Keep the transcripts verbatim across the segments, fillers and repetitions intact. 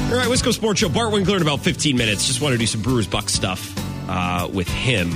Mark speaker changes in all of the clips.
Speaker 1: All right, Wisco Sports Show. Bart Winkler in about fifteen minutes. Just want to do some Brewers Bucks stuff uh, with him.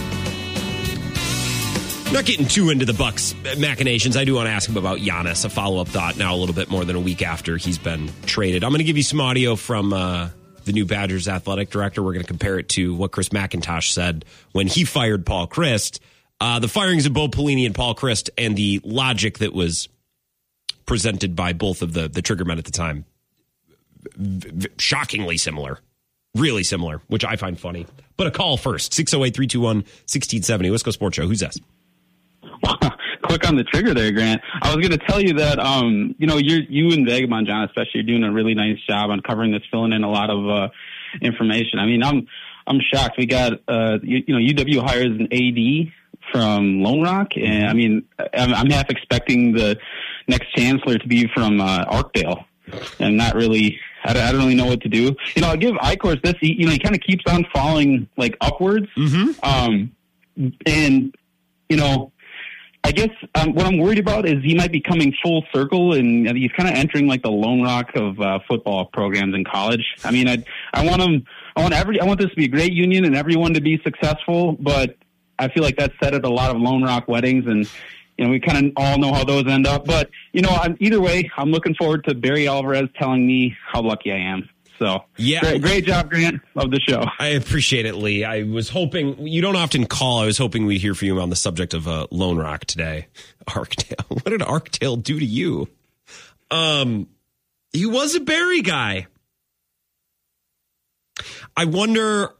Speaker 1: Not getting too into the Bucks machinations. I do want to ask him about Giannis, a follow-up thought now a little bit more than a week after he's been traded. I'm going to give you some audio from uh, the new Badgers athletic director. We're going to compare it to what Chris McIntosh said when he fired Paul Chryst. Uh, the firings of Bo Pelini and Paul Chryst and the logic that was presented by both of the, the triggermen at the time. V- v- shockingly similar. Really similar, which I find funny. But a call first. six oh eight, three two one, one six seven oh. Wisco Sports Show. Who's this?
Speaker 2: Quick on the trigger there, Grant. I was going to tell you that, um, you know, you're, you and Vagabond John especially are doing a really nice job on covering this, filling in a lot of uh, information. I mean, I'm I'm shocked. We got, uh, you, you know, U W hires an A D from Lone Rock, and I mean, I'm, I'm half expecting the next chancellor to be from uh, Arkdale, and not really. I don't, I don't really know what to do. You know, I'll give Eichhorst this. He, you know, he kind of keeps on falling like upwards,
Speaker 1: mm-hmm.
Speaker 2: um, and you know. I guess um, what I'm worried about is he might be coming full circle, and he's kind of entering like the Lone Rock of uh, football programs in college. I mean, I I want him. I want every. I want this to be a great union and everyone to be successful. But I feel like that's said at a lot of Lone Rock weddings, and you know we kind of all know how those end up. But you know, I'm, either way, I'm looking forward to Barry Alvarez telling me how lucky I am. So,
Speaker 1: yeah,
Speaker 2: great, great job, Grant. Love the show.
Speaker 1: I appreciate it, Lee. I was hoping, you don't often call. I was hoping we'd hear from you on the subject of uh, Lone Rock today. Arkdale. What did Arkdale do to you? Um, he was a Barry guy. I wonder.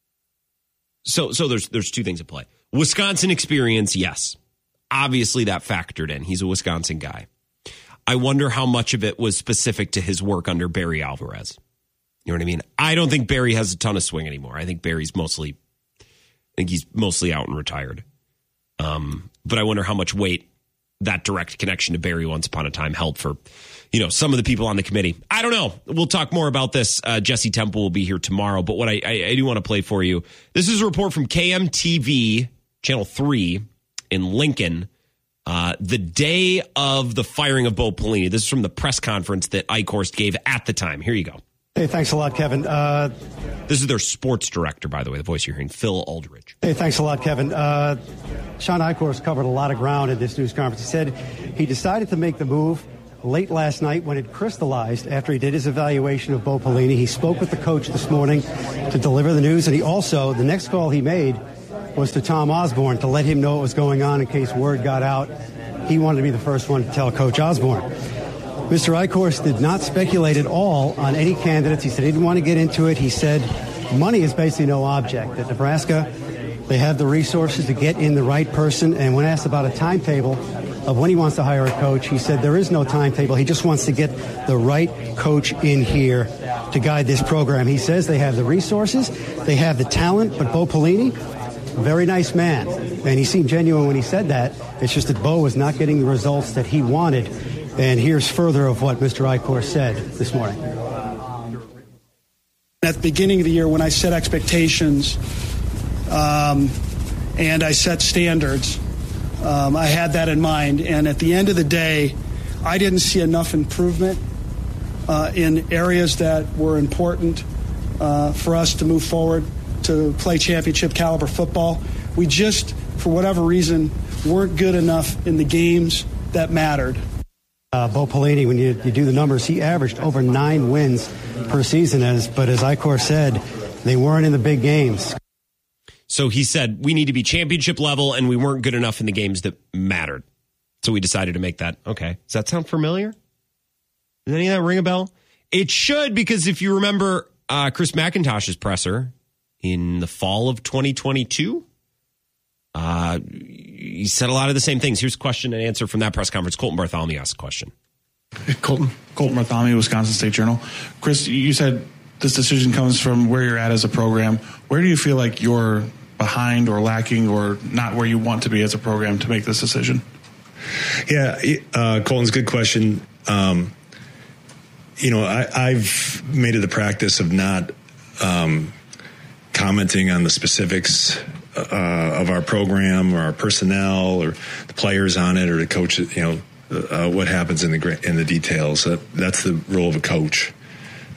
Speaker 1: So, so there's there's two things at play. Wisconsin experience, yes. Obviously, that factored in. He's a Wisconsin guy. I wonder how much of it was specific to his work under Barry Alvarez. You know what I mean? I don't think Barry has a ton of swing anymore. I think Barry's mostly, I think he's mostly out and retired. Um, but I wonder how much weight that direct connection to Barry once upon a time held for, you know, some of the people on the committee. I don't know. We'll talk more about this. Uh, Jesse Temple will be here tomorrow. But what I, I, I do want to play for you, this is a report from K M T V, Channel three in Lincoln, uh, the day of the firing of Bo Pelini. This is from the press conference that Eichhorst gave at the time. Here you go.
Speaker 3: Hey, thanks a lot, Kevin. Uh,
Speaker 1: this is their sports director, by the way, the voice you're hearing, Phil Aldridge.
Speaker 3: Hey, thanks a lot, Kevin. Uh, Sean Eichhorst covered a lot of ground at this news conference. He said he decided to make the move late last night when it crystallized after he did his evaluation of Bo Pelini. He spoke with the coach this morning to deliver the news, and he also, the next call he made was to Tom Osborne to let him know what was going on in case word got out. He wanted to be the first one to tell Coach Osborne. Mister Eichhorst did not speculate at all on any candidates. He said he didn't want to get into it. He said money is basically no object. At Nebraska, they have the resources to get in the right person. And when asked about a timetable of when he wants to hire a coach, he said there is no timetable. He just wants to get the right coach in here to guide this program. He says they have the resources, they have the talent, but Bo Pelini, very nice man. And he seemed genuine when he said that. It's just that Bo was not getting the results that he wanted. And here's further of what Mister Eichhorst said this morning.
Speaker 4: At the beginning of the year, when I set expectations um, and I set standards, um, I had that in mind. And at the end of the day, I didn't see enough improvement uh, in areas that were important uh, for us to move forward to play championship caliber football. We just, for whatever reason, weren't good enough in the games that mattered.
Speaker 3: Uh, Bo Pelini, when you, you do the numbers, he averaged over nine wins per season. As but as Eichhorst said, they weren't in the big games.
Speaker 1: So he said we need to be championship level, and we weren't good enough in the games that mattered. So we decided to make that. Okay, does that sound familiar? Does any of that ring a bell? It should, because if you remember uh, Chris McIntosh's presser in the fall of twenty twenty-two. Uh, he said a lot of the same things. Here's a question and answer from that press conference. Colton Bartholomew asked a question.
Speaker 5: Colton, Colton Bartholomew, Wisconsin State Journal. Chris, you said this decision comes from where you're at as a program. Where do you feel like you're behind or lacking or not where you want to be as a program to make this decision?
Speaker 6: Yeah, uh, Colton's a good question. Um, you know, I, I've made it a practice of not um, commenting on the specifics Uh, of our program or our personnel or the players on it or the coach, you know, uh, what happens in the in the details. That, that's the role of a coach.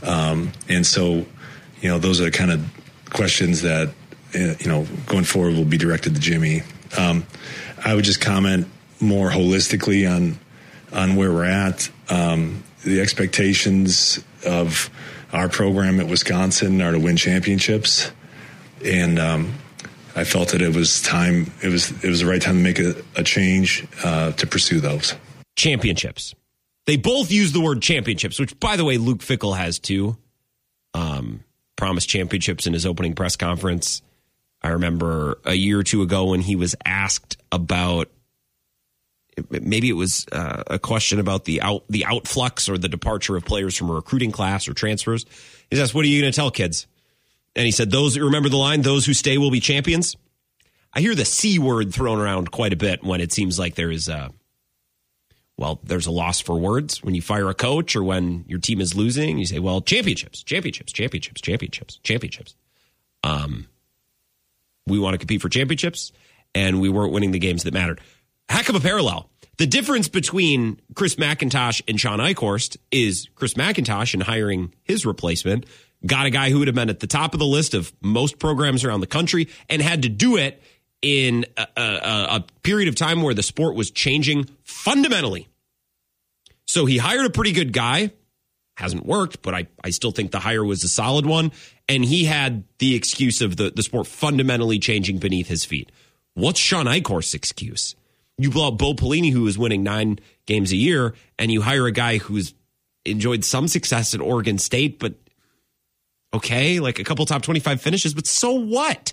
Speaker 6: Um, and so, you know, those are the kind of questions that, uh, you know, going forward will be directed to Jimmy. Um, I would just comment more holistically on on where we're at. Um, the expectations of our program at Wisconsin are to win championships, and um, I felt that it was time. It was it was the right time to make a, a change uh, to pursue those
Speaker 1: championships. They both use the word championships, which, by the way, Luke Fickell has too. Um, promised championships in his opening press conference. I remember a year or two ago when he was asked about, maybe it was uh, a question about the out the outflux or the departure of players from a recruiting class or transfers. He asked, "What are you going to tell kids?" And he said, "Those remember the line, those who stay will be champions." I hear the C word thrown around quite a bit when it seems like there is a, well, there's a loss for words. When you fire a coach or when your team is losing, you say, well, championships, championships, championships, championships, championships. Um, we want to compete for championships, and we weren't winning the games that mattered. Heck of a parallel. The difference between Chris McIntosh and Sean Eichhorst is Chris McIntosh, in hiring his replacement, got a guy who would have been at the top of the list of most programs around the country and had to do it in a, a, a period of time where the sport was changing fundamentally. So he hired a pretty good guy. Hasn't worked, but I, I still think the hire was a solid one. And he had the excuse of the, the sport fundamentally changing beneath his feet. What's Sean Eichhorst's excuse? You blow out Bo Pelini, who is winning nine games a year, and you hire a guy who's enjoyed some success at Oregon State, but okay, like a couple top twenty-five finishes, but so what?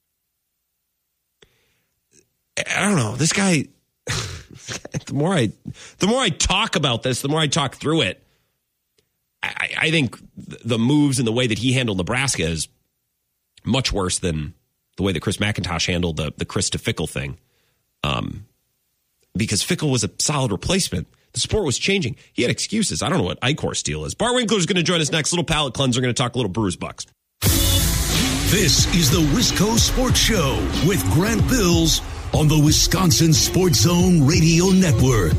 Speaker 1: I don't know. This guy, the more I the more I talk about this, the more I talk through it, I, I think the moves and the way that he handled Nebraska is much worse than the way that Chris McIntosh handled the, the Chris to Fickell thing. Um, because Fickell was a solid replacement. The sport was changing. He had excuses. I don't know what Eichhorst's deal is. Bart Winkler is going to join us next. Little palate cleanser. We're going to talk a little Brewers Bucks.
Speaker 7: This is the Wisco Sports Show with Grant Bills on the Wisconsin Sports Zone Radio Network.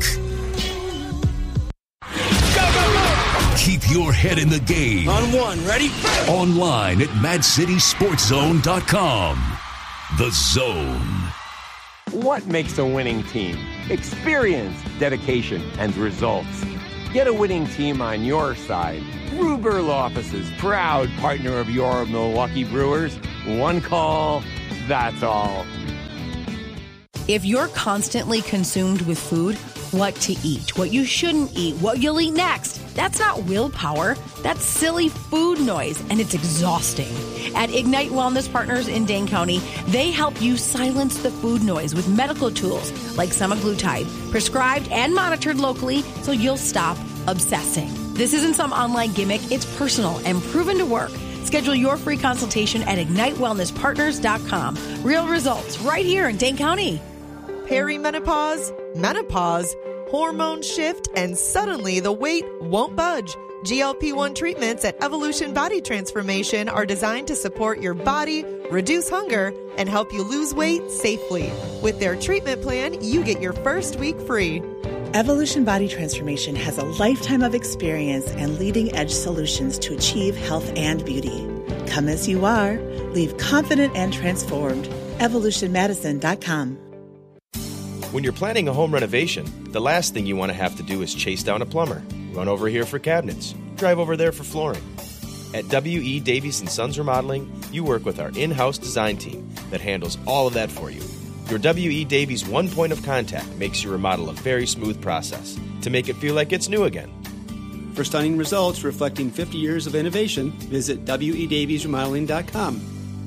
Speaker 8: Go, go, go!
Speaker 7: Keep your head in the game.
Speaker 8: On one, ready?
Speaker 7: Online at mad city sports zone dot com. The Zone.
Speaker 9: What makes a winning team? Experience, dedication, and results. Get a winning team on your side. Ruber Law Offices, proud partner of your Milwaukee Brewers. One call, that's all.
Speaker 10: If you're constantly consumed with food, what to eat, what you shouldn't eat, what you'll eat next, that's not willpower. That's silly food noise, and it's exhausting. At Ignite Wellness Partners in Dane County, they help you silence the food noise with medical tools like semaglutide, prescribed and monitored locally so you'll stop obsessing. This isn't some online gimmick. It's personal and proven to work. Schedule your free consultation at ignite wellness partners dot com. Real results right here in Dane County.
Speaker 11: Perimenopause, menopause, hormone shift, and suddenly the weight won't budge. G L P one treatments at Evolution Body Transformation are designed to support your body, reduce hunger, and help you lose weight safely. With their treatment plan, you get your first week free.
Speaker 12: Evolution Body Transformation has a lifetime of experience and leading-edge solutions to achieve health and beauty. Come as you are. Leave confident and transformed. evolution medicine dot com.
Speaker 13: When you're planning a home renovation, the last thing you want to have to do is chase down a plumber, run over here for cabinets, drive over there for flooring. At W E. Davies and Sons Remodeling, you work with our in-house design team that handles all of that for you. Your W E. Davies one point of contact makes your remodel a very smooth process to make it feel like it's new again.
Speaker 14: For stunning results reflecting fifty years of innovation, visit W E Davies Remodeling dot com.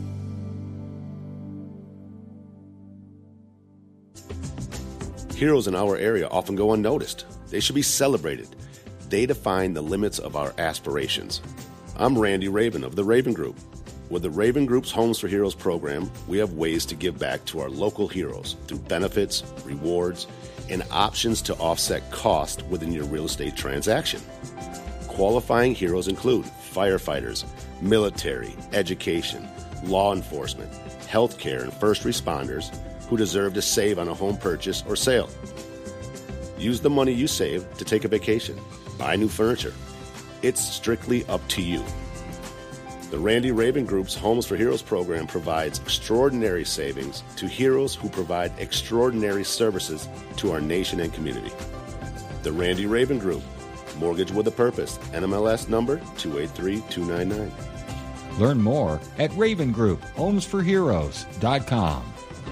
Speaker 15: Heroes in our area often go unnoticed. They should be celebrated. They define the limits of our aspirations. I'm Randy Raven of the Raven Group. With the Raven Group's Homes for Heroes program, we have ways to give back to our local heroes through benefits, rewards, and options to offset cost within your real estate transaction. Qualifying heroes include firefighters, military, education, law enforcement, healthcare, and first responders who deserve to save on a home purchase or sale. Use the money you save to take a vacation, buy new furniture, It's strictly up to you. The Randy Raven Group's Homes for Heroes program provides extraordinary savings to heroes who provide extraordinary services to our nation and community. The Randy Raven Group, Mortgage with a Purpose, N M L S number two eight three two nine nine.
Speaker 16: Learn more at Raven Group Homes for Heroes dot com.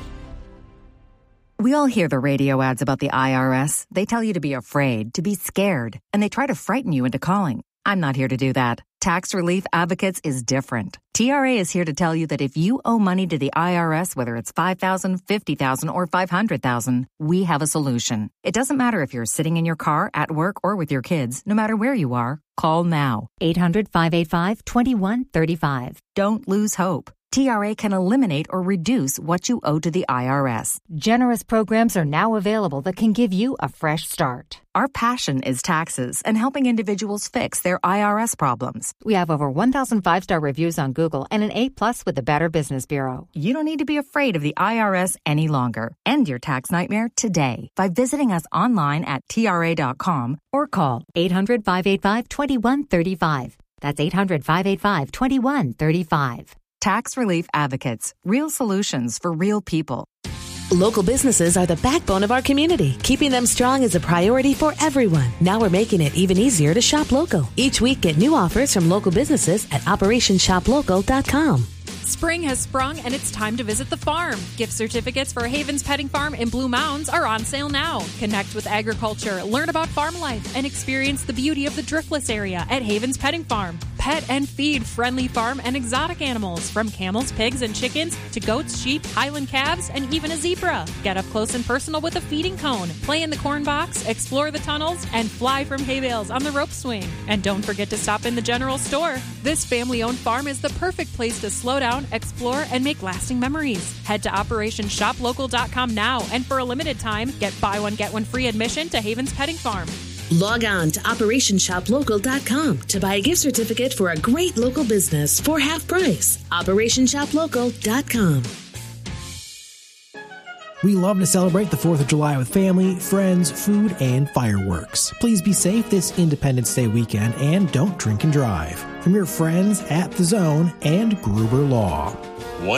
Speaker 17: We all hear the radio ads about the I R S. They tell you to be afraid, to be scared, and they try to frighten you into calling. I'm not here to do that. Tax Relief Advocates is different. T R A is here to tell you that if you owe money to the I R S, whether it's five thousand dollars, fifty thousand dollars, or five hundred thousand dollars, we have a solution. It doesn't matter if you're sitting in your car, at work, or with your kids. No matter where you are, call now. eight hundred, five eight five, two one three five. Don't lose hope. T R A can eliminate or reduce what you owe to the I R S.
Speaker 18: Generous programs are now available that can give you a fresh start.
Speaker 17: Our passion is taxes and helping individuals fix their I R S problems.
Speaker 18: We have over one thousand five-star reviews on Google and an A plus with the Better Business Bureau.
Speaker 17: You don't need to be afraid of the I R S any longer. End your tax nightmare today by visiting us online at T R A dot com
Speaker 18: or call eight hundred, five eight five, two one three five. That's eight hundred, five eight five, two one three five.
Speaker 17: Tax Relief Advocates. Real solutions for real people.
Speaker 19: Local businesses are the backbone of our community. Keeping them strong is a priority for everyone. Now we're making it even easier to shop local. Each week, get new offers from local businesses at operation shop local dot com.
Speaker 20: Spring has sprung and it's time to visit the farm. Gift certificates for Havens Petting Farm in Blue Mounds are on sale now. Connect with agriculture, learn about farm life, and experience the beauty of the Driftless area at Havens Petting Farm. Pet and feed friendly farm and exotic animals, from camels, pigs, and chickens to goats, sheep, Highland calves, and even a zebra. Get up close and personal with a feeding cone, play in the corn box, explore the tunnels, and fly from hay bales on the rope swing. And don't forget to stop in the general store. This family-owned farm is the perfect place to slow down, explore, and make lasting memories. Head to operation shop local dot com now, and for a limited time, get buy one, get one free admission to Havens Petting Farm.
Speaker 19: Log on to operation shop local dot com to buy a gift certificate for a great local business for half price. operation shop local dot com.
Speaker 21: We love to celebrate the fourth of July with family, friends, food, and fireworks. Please be safe this Independence Day weekend and don't drink and drive. From your friends at The Zone and Gruber Law.